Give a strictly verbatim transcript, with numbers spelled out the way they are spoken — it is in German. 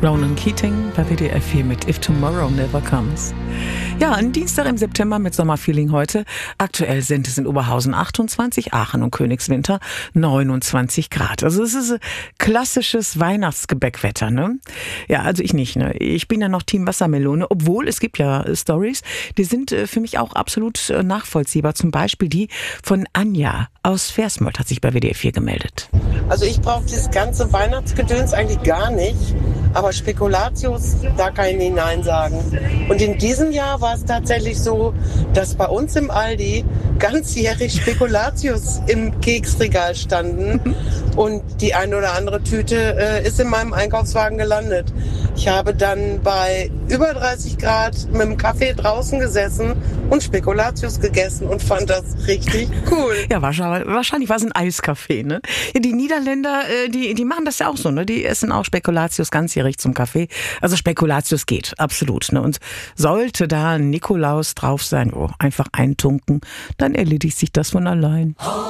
Ronan Keating bei W D R vier mit If Tomorrow Never Comes. Ja, ein Dienstag im September mit Sommerfeeling heute. Aktuell sind es in Oberhausen achtundzwanzig, Aachen und Königswinter neunundzwanzig Grad. Also es ist klassisches Weihnachtsgebäckwetter, ne? Ja, also ich nicht, ne? Ich bin ja noch Team Wassermelone, obwohl es gibt ja äh, Stories, die sind äh, für mich auch absolut äh, nachvollziehbar. Zum Beispiel die von Anja aus Versmold hat sich bei W D R vier gemeldet. Also ich brauche das ganze Weihnachtsgedöns eigentlich gar nicht, aber Spekulatius, da kann ich nicht Nein sagen. Und in diesem Jahr war es tatsächlich so, dass bei uns im Aldi ganzjährig Spekulatius im Keksregal standen und die eine oder andere Tüte äh, ist in meinem Einkaufswagen gelandet. Ich habe dann bei über dreißig Grad mit dem Kaffee draußen gesessen und Spekulatius gegessen und fand das richtig cool. Ja, wahrscheinlich, wahrscheinlich war es ein Eiskaffee, ne? Ja, die Niederländer, äh, die, die machen das ja auch so, ne? Die essen auch Spekulatius ganzjährig zum Kaffee. Also Spekulatius geht, absolut, ne? Und sollte da Nikolaus drauf sein, oh, einfach eintunken, dann erledigt sich das von allein.